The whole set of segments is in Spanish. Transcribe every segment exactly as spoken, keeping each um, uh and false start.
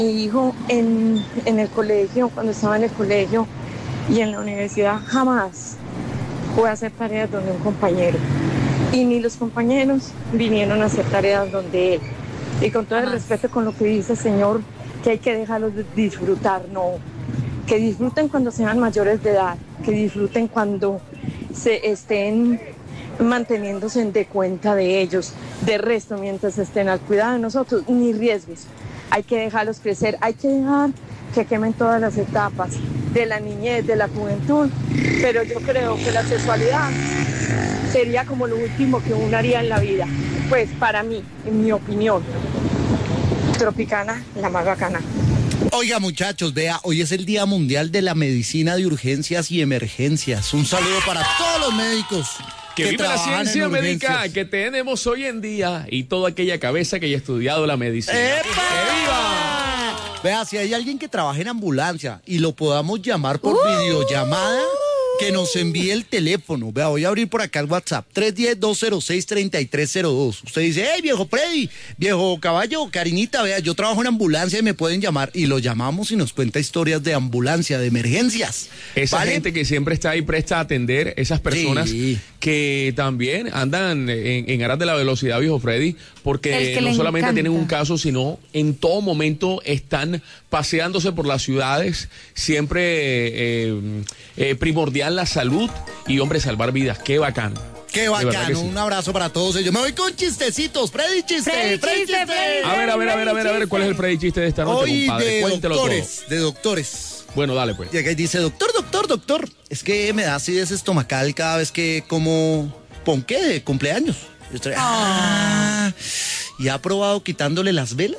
Mi hijo en, en el colegio, cuando estaba en el colegio y en la universidad, jamás fue a hacer tareas donde un compañero. Y ni los compañeros vinieron a hacer tareas donde él. Y con todo el respeto con lo que dice el señor, que hay que dejarlos disfrutar, no. Que disfruten cuando sean mayores de edad, que disfruten cuando se estén manteniéndose de cuenta de ellos. De resto, mientras estén al cuidado de nosotros, ni riesgos. Hay que dejarlos crecer, hay que dejar que quemen todas las etapas de la niñez, de la juventud, pero yo creo que la sexualidad sería como lo último que uno haría en la vida, pues para mí, en mi opinión. Tropicana, la más bacana. Oiga, muchachos, vea, hoy es el Día Mundial de la Medicina de Urgencias y Emergencias. Un saludo para todos los médicos. Que, que viva la ciencia médica que tenemos hoy en día y toda aquella cabeza que haya estudiado la medicina. ¡Epa! ¡Que viva! Vea, si hay alguien que trabaje en ambulancia y lo podamos llamar por uh, videollamada, que nos envíe el teléfono. Vea, voy a abrir por acá el WhatsApp, tres uno cero, dos cero seis, tres tres cero dos. Usted dice, hey, viejo Freddy, viejo caballo, Karinita, vea, yo trabajo en ambulancia y me pueden llamar. Y lo llamamos y nos cuenta historias de ambulancia, de emergencias. Esa ¿vale? gente que siempre está ahí presta a atender, esas personas sí. que también andan en, en aras de la velocidad, viejo Freddy, porque no solamente encanta. Tienen un caso, sino en todo momento están paseándose por las ciudades, siempre eh, eh, primordial la salud y, hombre, salvar vidas. ¡Qué bacán! ¡Qué bacano! Sí. Un abrazo para todos ellos. Me voy con chistecitos. Freddy chiste. Freddy, Freddy chiste, chiste. Freddy, a ver, a ver, a ver, a ver, a ver, ¿cuál es el Freddy chiste de esta noche, Hoy compadre? de Cuéntelo doctores, todo. de doctores. Bueno, dale pues. Y acá dice, doctor, doctor, doctor, es que me da acidez estomacal cada vez que como ponqué de cumpleaños. Yo estoy, ah, ¿y ha probado quitándole las velas?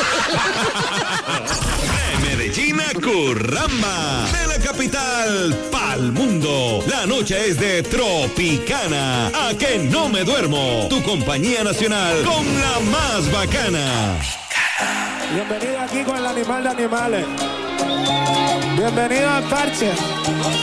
De Medellín a Curramba, de la capital pa'l mundo. La noche es de Tropicana. A que no me duermo. Tu compañía nacional con la más bacana. Bienvenido aquí con el animal de animales. Bienvenido al parche.